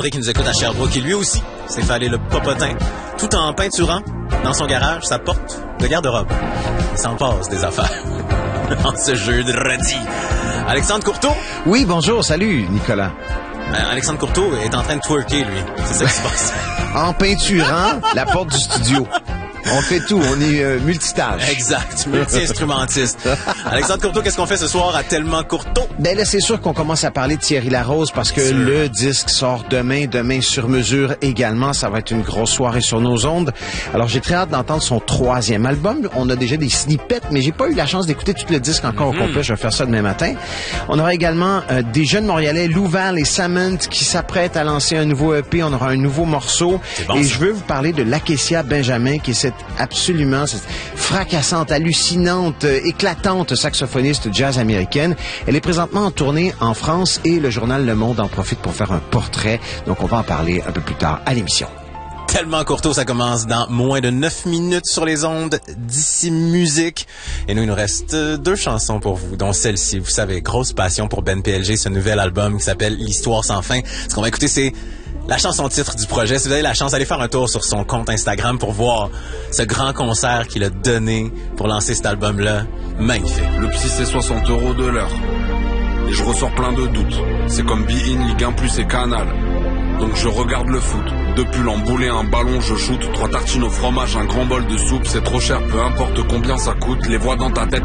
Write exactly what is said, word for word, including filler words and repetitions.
André qui nous écoute à Sherbrooke, et lui aussi s'est fait aller le popotin, tout en peinturant dans son garage sa porte de garde-robe. Il s'en passe des affaires en ce jeudi. Alexandre Courteau? Oui, bonjour, salut Nicolas. Ben, Alexandre Courteau est en train de twerker, lui. C'est ça qui se passe. En peinturant la porte du studio. On fait tout, on est euh, multitâche. Exact, multi-instrumentiste. Alexandre Courteau, qu'est-ce qu'on fait ce soir à Tellement Courteau? Ben là, c'est sûr qu'on commence à parler de Thierry Larose parce que sûr. le disque sort demain, demain sur mesure également. Ça va être une grosse soirée sur nos ondes. Alors, j'ai très hâte d'entendre son troisième album. On a déjà des snippets, mais j'ai pas eu la chance d'écouter tout le disque encore mm-hmm. au complet. Je vais faire ça demain matin. On aura également euh, des jeunes Montréalais, Louval et Samant, qui s'apprêtent à lancer un nouveau E P. On aura un nouveau morceau. Bon, et ça. je veux vous parler de Lakecia Benjamin, qui est cette absolument cette fracassante, hallucinante, euh, éclatante saxophoniste jazz américaine. Elle est présentement en tournée en France et le journal Le Monde en profite pour faire un portrait. Donc, on va en parler un peu plus tard à l'émission. Tellement Courteau, ça commence dans moins de neuf minutes sur les ondes d'ici Musique. Et nous, il nous reste deux chansons pour vous, dont celle-ci. Vous savez, grosse passion pour Ben P L G, ce nouvel album qui s'appelle L'Histoire sans fin. Ce qu'on va écouter, c'est la chanson titre du projet. Si vous avez la chance, allez faire un tour sur son compte Instagram pour voir ce grand concert qu'il a donné pour lancer cet album-là. Magnifique. Le psy, c'est soixante euros de l'heure. Et je ressors plein de doutes. C'est comme Be-In, Ligue un plus et Canal. Donc je regarde le foot. Deux pulls emboulés, un ballon, je shoot. Trois tartines au fromage, un grand bol de soupe. C'est trop cher, peu importe combien ça coûte. Les voix dans ta tête